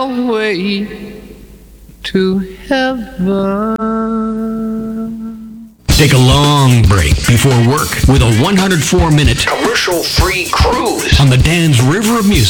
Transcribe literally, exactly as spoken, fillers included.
way to heaven. Take a long break before work with a one hundred four minute commercial-free cruise on the Dan's River of Music.